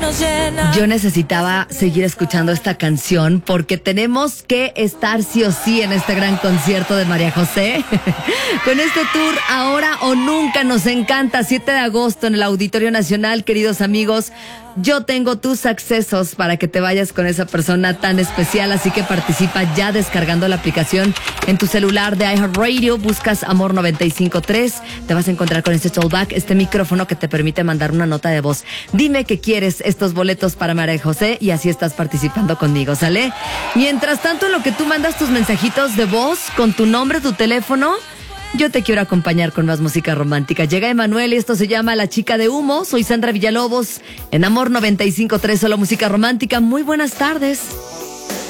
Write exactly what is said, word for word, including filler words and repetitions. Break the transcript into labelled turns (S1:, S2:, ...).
S1: nos llena.
S2: Yo necesitaba seguir escuchando esta canción porque tenemos que estar sí o sí en este gran concierto de María José. Con este tour Ahora o Nunca nos encanta, siete de agosto en el Auditorio Nacional, queridos amigos. Yo tengo tus accesos para que te vayas con esa persona tan especial, así que participa ya descargando la aplicación en tu celular de iHeartRadio, buscas Amor noventa y cinco punto tres, te vas a encontrar con este tollback, este micrófono que te permite mandar una nota de voz. Dime que quieres estos boletos para María José y así estás participando conmigo, ¿sale? Mientras tanto, en lo que tú mandas tus mensajitos de voz con tu nombre, tu teléfono, yo te quiero acompañar con más música romántica. Llega Emanuel y esto se llama La Chica de Humo. Soy Sandra Villalobos en Amor noventa y cinco punto tres, solo música romántica. Muy buenas tardes.